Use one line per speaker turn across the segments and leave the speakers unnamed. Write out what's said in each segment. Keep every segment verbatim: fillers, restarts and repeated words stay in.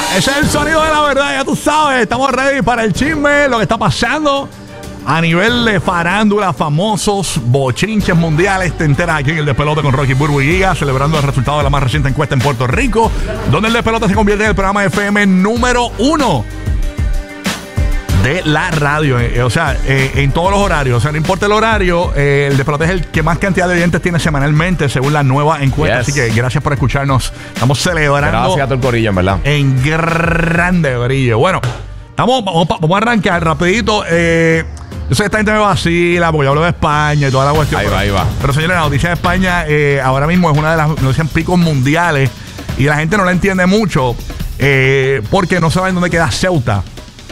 Ese es el sonido de la verdad, ya tú sabes. Estamos ready para el chisme, lo que está pasando a nivel de farándula, famosos, bochinches mundiales. Te enteras aquí en el Despelote con Rocky, Burbu y Giga, celebrando el resultado de la más reciente encuesta en Puerto Rico, donde el Despelote se convierte en el programa F M número uno de la radio, eh, o sea, eh, en todos los horarios. O sea, no importa el horario, eh, el Despelote es el que más cantidad de oyentes tiene semanalmente, según la nueva encuesta. Yes. Así que gracias por escucharnos. Estamos celebrando.
Gracias a todo el corillo, en verdad.
En grande brillo. Bueno, estamos, vamos, vamos a arrancar rapidito. Eh, yo sé que esta gente me vacila porque yo hablo de España y toda la cuestión.
Ahí
pero,
va, ahí va.
Pero señores, la noticia de España eh, ahora mismo es una de las noticias picos mundiales y la gente no la entiende mucho eh, porque no saben dónde queda Ceuta.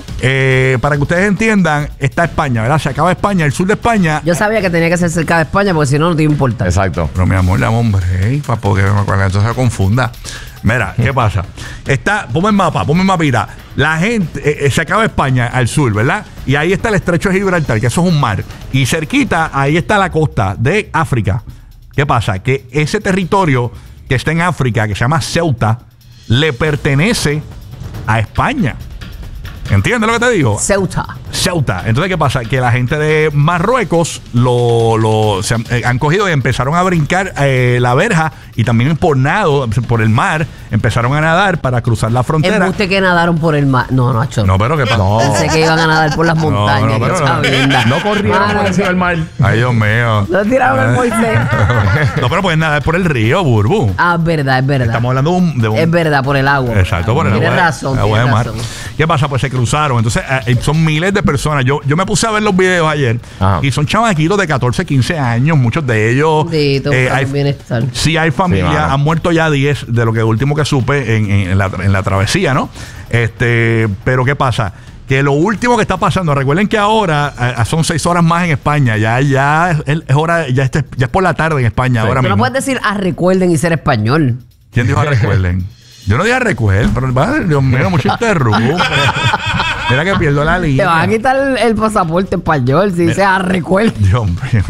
Eh, para que ustedes entiendan, está España, ¿verdad? Se acaba España, el sur de España.
Yo sabía que tenía que ser cerca de España porque si no, no te importa.
Exacto.
Pero mi amor, dame hombre, hey, para porque entonces se confunda. Mira, ¿qué pasa? Está, ponme el mapa, ponme el mapita. La gente, eh, eh, se acaba España al sur, ¿verdad? Y ahí está el estrecho de Gibraltar, que eso es un mar. Y cerquita, ahí está la costa de África. ¿Qué pasa? Que ese territorio que está en África, que se llama Ceuta, le pertenece a España. ¿Entiendes lo que te digo?
Ceuta.
Ceuta. Entonces, ¿qué pasa? Que la gente de Marruecos lo, lo se han, eh, han cogido y empezaron a brincar eh, la verja y también por nado, por el mar, empezaron a nadar para cruzar la frontera.
¿Embuste que nadaron por el mar? No, no, Acho.
No, pero ¿qué pasa?
No. Pensé que iban a nadar por las montañas.
No, no, pero
no,
no corrieron por encima del mar.
Ay, Dios mío.
No tiraron el Moisés.
No, pero pueden nadar por el río, Burbu.
Ah, es verdad, es verdad.
Estamos hablando de un, de un...
Es verdad, por el agua.
Exacto, por el agua.
Tienes razón,
agua
tienes
de mar.
razón.
¿Qué pasa? Pues se cruzaron. Entonces, eh, son miles de personas. Yo, yo me puse a ver los videos ayer. Ajá. Y son chamaquitos de catorce, quince años. Muchos de ellos.
Sí,
eh, hay,
bienestar.
Sí, hay familia. Sí, han muerto ya diez de lo que último que supe en, en, en, la, en la travesía, ¿no? Este, pero ¿qué pasa? Que lo último que está pasando, recuerden que ahora eh, son seis horas más en España. Ya, ya es, es hora, ya, este, ya es por la tarde en España. Sí. Ahora
Tú
mismo.
no puedes decir a recuerden y ser español.
¿Quién dijo a recuerden? Yo no dije recuerden, pero Dios mío, mucho interrumpe. Mira que pierdo la línea.
Te van a quitar el, el pasaporte español si dice a recuerden.
Dios mío.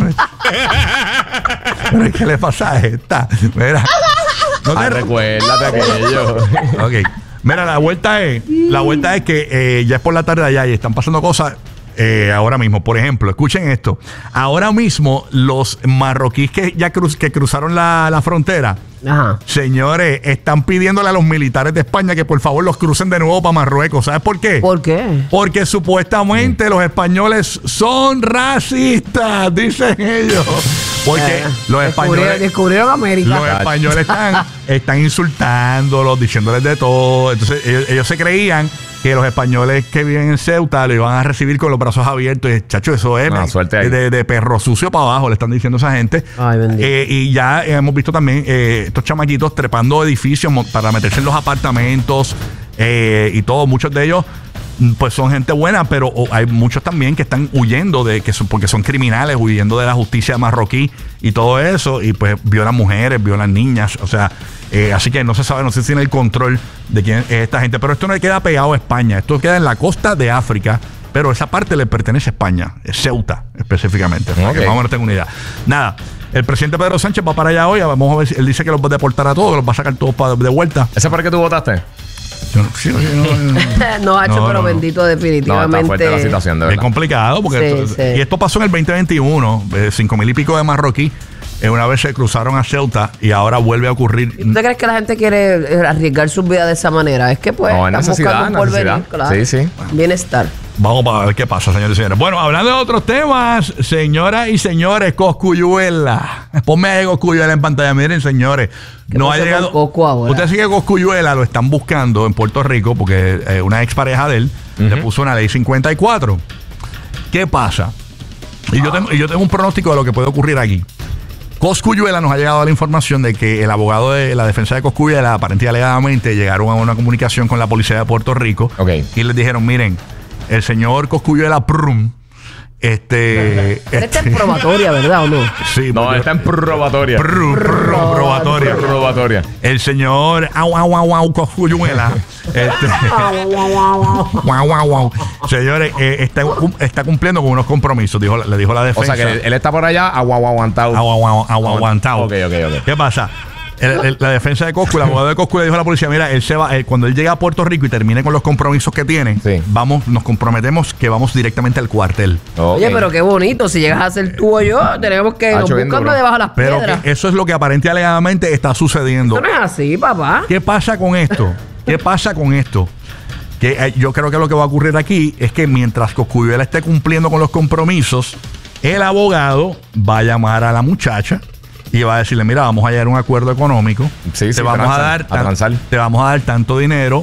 Pero ¿qué le pasa a esta? Mira.
No te... Ay, recuérdate aquello.
Ok. Mira, la vuelta es, la vuelta es que eh, ya es por la tarde allá y están pasando cosas eh, ahora mismo. Por ejemplo, escuchen esto. Ahora mismo los marroquíes que ya cruz, que cruzaron la, la frontera, ajá, señores, están pidiéndole a los militares de España que por favor los crucen de nuevo para Marruecos. ¿Sabes por qué?
¿Por qué?
Porque supuestamente mm. los españoles son racistas, dicen ellos. Porque eh, los españoles
descubrieron América.
Los españoles están, están insultándolos, diciéndoles de todo. Entonces ellos, ellos se creían que los españoles que viven en Ceuta lo iban a recibir con los brazos abiertos. Y, chacho, eso es
no,
de, de, de perro sucio para abajo, le están diciendo a esa gente.
Ay,
eh, y ya hemos visto también eh, estos chamaquitos trepando edificios para meterse en los apartamentos eh, y todo. Muchos de ellos pues son gente buena, pero oh, hay muchos también que están huyendo de que son, porque son criminales, huyendo de la justicia marroquí y todo eso, y pues violan mujeres, violan niñas, o sea, eh, así que no se sabe, no se tiene el control de quién es esta gente, pero esto no queda pegado a España, esto queda en la costa de África, pero esa parte le pertenece a España, es Ceuta específicamente, okay. Que más o menos tengo una idea. Nada, el presidente Pedro Sánchez va para allá hoy, vamos a ver si él dice que los va a deportar a todos, los va a sacar todos para, de vuelta.
¿Ese para qué tú votaste?
Yo no, sí, no, no,
no, Hacho,
no,
pero
no,
bendito, definitivamente.
No, está fuerte la situación, de verdad.
Es complicado porque
sí,
esto,
sí.
Y esto pasó en el veinte veintiuno, eh, cinco mil y pico de marroquí. Eh, una vez se cruzaron a Ceuta y ahora vuelve a ocurrir.
¿Y ¿Usted crees que la gente quiere arriesgar su vida de esa manera? Es que pues
no, están buscando un porvenir,
claro.
Sí, sí.
Bienestar.
Vamos a ver qué pasa, señores y señores. Bueno, hablando de otros temas, señoras y señores, Cosculluela. Ponme ahí Cosculluela en pantalla. Miren, señores, no ha llegado. Usted sigue que Cosculluela lo están buscando en Puerto Rico porque eh, una expareja de él uh-huh. le puso una ley cincuenta y cuatro. ¿Qué pasa? Y yo tengo, y yo tengo un pronóstico de lo que puede ocurrir aquí. Cosculluela nos ha llegado a la información de que el abogado de la defensa de Cosculluela, aparentemente y alegadamente, llegaron a una comunicación con la policía de Puerto Rico
okay.
y les dijeron, miren, el señor Cosculluela Prum, este...
Este está en probatoria, ¿verdad o no?
Sí.
No, está en probatoria.
Prum, prum, probatoria.
Probatoria.
El señor au, au, au, au, Cosculluela. este, guau, guau, guau. Señores, eh, está, está cumpliendo con unos compromisos, dijo, le dijo la defensa.
O sea que él, él está por allá agua, aguantado.
Agua, agua, agua, aguantado.
Ok, ok, ok.
¿Qué pasa? el, el, la defensa de Coscu, el abogado de Coscu le dijo a la policía, mira, él se va, él, cuando él llegue a Puerto Rico y termine con los compromisos que tiene,
sí.
vamos, nos comprometemos que vamos directamente al cuartel.
Okay.
Oye, pero qué bonito. Si llegas a ser tú o yo, tenemos que
Ah,
nos buscan debajo de las
pero
piedras.
eso es lo que aparentemente alegadamente está sucediendo.
Eso no es así, papá.
¿Qué pasa con esto? ¿Qué pasa con esto? Que eh, yo creo que lo que va a ocurrir aquí es que mientras Cosculluela esté cumpliendo con los compromisos, el abogado va a llamar a la muchacha y va a decirle, mira, vamos a llegar a un acuerdo económico.
Sí,
te
sí,
vamos
tranza,
a dar
a
tan-
transar.
te vamos a dar tanto dinero,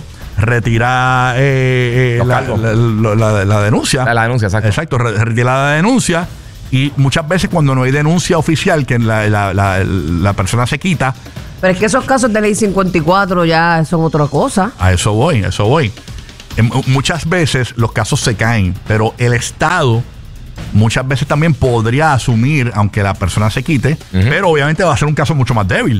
retira eh, eh,
Los
la,
cargos.
la- la- la- la denuncia.
La, la denuncia, exacto.
Exacto, re- retira la denuncia. Y muchas veces cuando no hay denuncia oficial, que la, la- la- la persona se quita,
Pero es que esos casos de ley cincuenta y cuatro ya son otra cosa.
a eso voy, a eso voy. En- muchas veces los casos se caen, pero el Estado muchas veces también podría asumir, aunque la persona se quite,
Ujú.
pero obviamente va a ser un caso mucho más débil.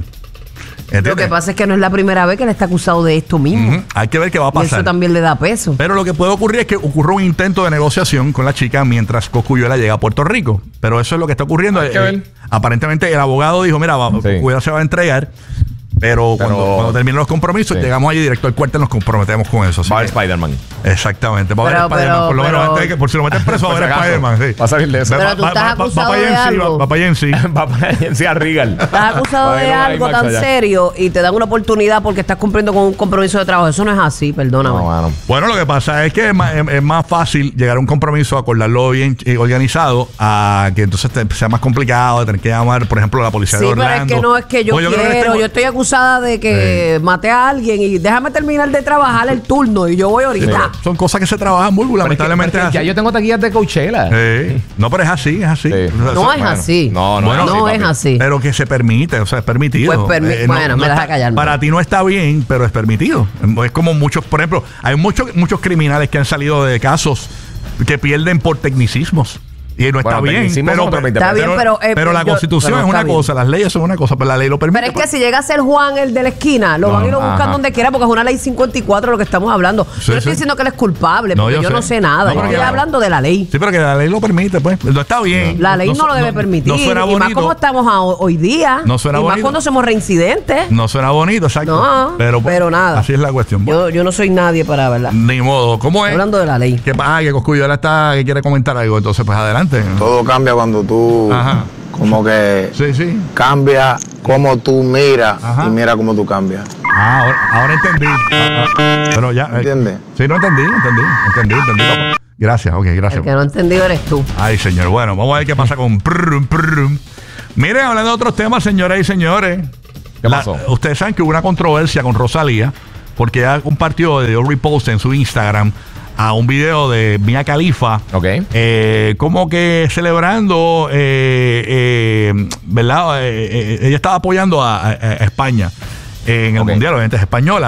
Lo
¿Entiendes?
que pasa es que no es la primera vez que él está acusado de esto mismo.
Ujú. Hay que ver qué va a
Y
pasar.
eso también le da peso.
Pero lo que puede ocurrir es que ocurra un intento de negociación con la chica mientras Cosculluela llega a Puerto Rico. Pero eso es lo que está ocurriendo.
Hay que
Eh,
ver.
aparentemente el abogado dijo, mira, va,
Sí.
Cosculluela se va a entregar. Pero,
Pero-
cuando, cuando terminen los compromisos,
Sí.
llegamos allí directo al cuartel y nos comprometemos con eso. Así
Va a ver
que-
Spider-Man.
Exactamente. Va a ver
Pero-
Spider-Man.
pero-
Por lo menos
pero-
antes de que, por si lo meten preso, va a
Por
ver
si acaso.
Spider-Man. Sí.
Va a salir de eso.
Pero tú estás acusado
para
de
allá en sí,
algo.
va para allá en sí.
Va para agencia Regal.
Estás acusado
Va a
de
ir a
algo
IMAX
tan
allá.
serio y te dan una oportunidad porque estás cumpliendo con un compromiso de trabajo. Eso no es así, perdóname.
No, mano.
Bueno, lo que pasa es que es más, es- es más fácil llegar a un compromiso, acordarlo bien eh, organizado, a que entonces te- sea más complicado de tener que llamar, por ejemplo, a la policía
Sí,
de
pero
Orlando.
es que no es que yo
O creo
quiero.
que este-
Yo estoy acusada de que maté a alguien y déjame terminar de trabajar el turno y yo voy ahorita.
Son cosas que se trabajan, Bulbu,
Pero es que-
lamentablemente
pero es
es
que
así.
ya yo tengo taquillas de Coachella.
Sí. No, pero es así, es así.
Sí.
O sea,
No
eso-
es así.
No, no,
Bueno,
es así,
no es
papi.
así.
Pero que se permite, o sea, es permitido. Eh,
Pues permi- bueno, me deja
está-
callarme.
Para ti no está bien, pero es permitido. Es como muchos, por ejemplo, hay muchos muchos criminales que han salido de casos que pierden por tecnicismos. Y no está
Bueno,
bien.
tecnicismo
Pero,
son otros veinte
Está bien, pero, eh,
pero la
yo-
constitución
pero
es una
está bien.
cosa, las leyes son una cosa, pero la ley lo permite.
Pero es que
pues.
si llega a ser Juan el de la esquina, lo
No,
van a ir a buscar
ajá.
donde quiera porque es una ley cincuenta y cuatro lo que estamos hablando.
Sí,
yo no estoy
sí.
diciendo que él es culpable
No,
porque
yo
yo,
sé.
no sé nada.
No,
yo
pero
estoy
que-
hablando de la ley.
Sí, pero que la ley lo permite, pues. No está bien.
La ley no, lo debe permitir.
No suena
y más
bonito.
como estamos a- hoy día.
No suena
y más
bonito.
cuando somos reincidentes.
No suena bonito, exacto.
No,
pero, pues,
pero nada.
Así es la cuestión. Bueno,
Yo, yo no soy nadie para, ¿verdad?
ni modo. ¿Cómo es?
Hablando de la ley.
Que, ah, que Cosculluela está, que quiere comentar algo. Entonces, pues adelante.
Todo cambia cuando tú
Ajá.
como que
Sí, sí.
cambia cómo tú miras
Ajá.
y mira cómo tú cambias.
Ah, ahora, ahora entendí. Ah, ah, pero ya. eh,
¿Entiendes?
Sí, no entendí, entendí, entendí, entendí. papá. Gracias, ok,
El
gracias.
que no ha entendido eres tú.
Ay, señor. Bueno, vamos a ver qué pasa con prrrum, prrrum. Miren, hablando de otros temas, señoras y señores.
¿Qué pasó?
Ustedes saben que hubo una controversia con Rosalía porque ella compartió, dio repost en su Instagram a un video de Mia Khalifa.
Ok.
Eh, como que celebrando, eh, eh, ¿verdad? Eh, eh, ella estaba apoyando a, a- a España en el
Ok.
Mundial, obviamente es española.